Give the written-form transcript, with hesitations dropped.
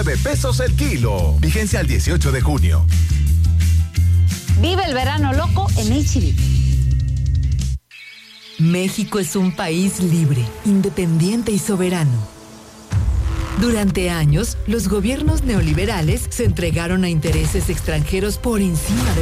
pesos el kilo. Vigencia al 18 de junio. Vive el verano loco en H-E-B. México es un país libre, independiente y soberano. Durante años, los gobiernos neoliberales se entregaron a intereses extranjeros por encima de